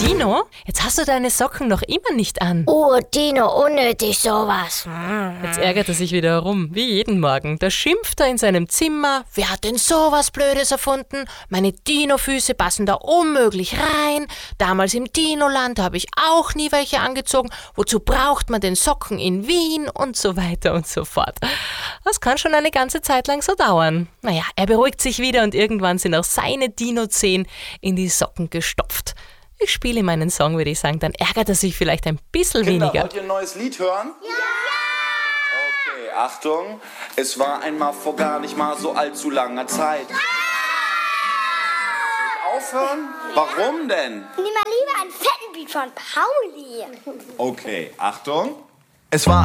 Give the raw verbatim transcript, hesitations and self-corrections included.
Dino, jetzt hast du deine Socken noch immer nicht an. Oh, Dino, unnötig sowas. Jetzt ärgert er sich wieder herum, wie jeden Morgen. Da schimpft er in seinem Zimmer. Wer hat denn sowas Blödes erfunden? Meine Dino-Füße passen da unmöglich rein. Damals im Dinoland habe ich auch nie welche angezogen. Wozu braucht man denn Socken in Wien? Und so weiter und so fort. Das kann schon eine ganze Zeit lang so dauern. Naja, er beruhigt sich wieder und irgendwann sind auch seine Dino-Zehen in die Socken gestopft. Ich spiele ihm einen Song, würde ich sagen, dann ärgert er sich vielleicht ein bisschen Kinder, weniger. wollt ihr ein neues Lied hören? Ja! Okay, Achtung. Es war einmal vor gar nicht mal so allzu langer Zeit. Soll ich aufhören? Warum denn? Nimm mal lieber einen fetten Beat von Pauli. Okay, Achtung. Es war